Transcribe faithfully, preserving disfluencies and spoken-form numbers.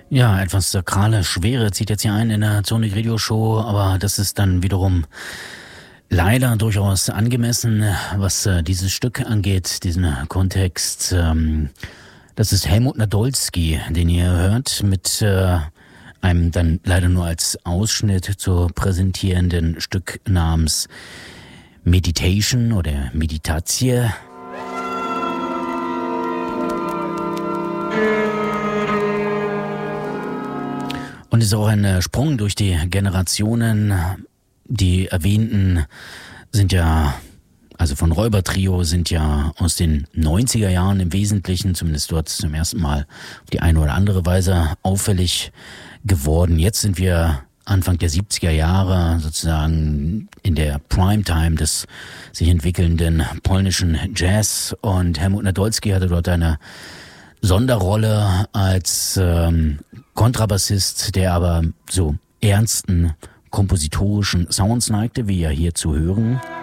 Ja, etwas sakrale Schwere zieht jetzt hier ein in der Sonic Radio Show, aber das ist dann wiederum leider durchaus angemessen, was äh, dieses Stück angeht, diesen Kontext. Ähm, das ist Helmut Nadolski, den ihr hört, mit äh, einem dann leider nur als Ausschnitt zu präsentierenden Stück namens Meditation oder Meditatie. Und es ist auch ein Sprung durch die Generationen. Die erwähnten sind ja, also von Räubertrio, sind ja aus den neunziger Jahren im Wesentlichen, zumindest dort zum ersten Mal auf die eine oder andere Weise auffällig geworden. Jetzt sind wir Anfang der siebziger Jahre sozusagen in der Primetime des sich entwickelnden polnischen Jazz, und Helmut Nadolski hatte dort eine Sonderrolle als ähm, Kontrabassist, der aber so ernsten kompositorischen Sounds neigte, wie ja hier zu hören.